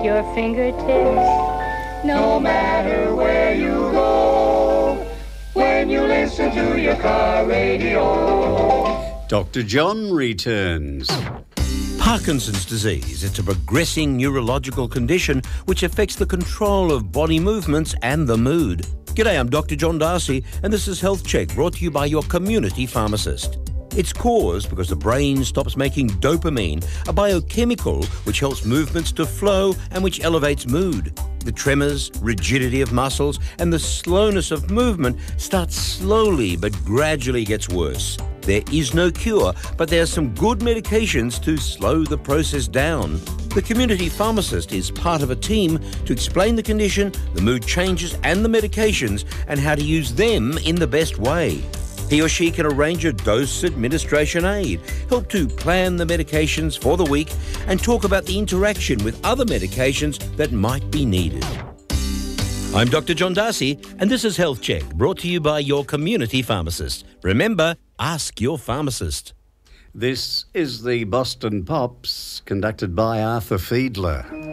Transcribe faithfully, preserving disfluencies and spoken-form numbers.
at your fingertips. No matter where you go, when you listen to your car radio. Doctor John returns. Parkinson's disease. It's a progressing neurological condition which affects the control of body movements and the mood. G'day, I'm Doctor John Darcy, and this is Health Check, brought to you by your community pharmacist. It's caused because the brain stops making dopamine, a biochemical which helps movements to flow and which elevates mood. The tremors, rigidity of muscles, and the slowness of movement starts slowly but gradually gets worse. There is no cure, but there are some good medications to slow the process down. The community pharmacist is part of a team to explain the condition, the mood changes and the medications, and how to use them in the best way. He or she can arrange a dose administration aid, help to plan the medications for the week, and talk about the interaction with other medications that might be needed. I'm Doctor John Darcy, and this is Health Check, brought to you by your community pharmacist. Remember, ask your pharmacist. This is the Boston Pops, conducted by Arthur Fiedler.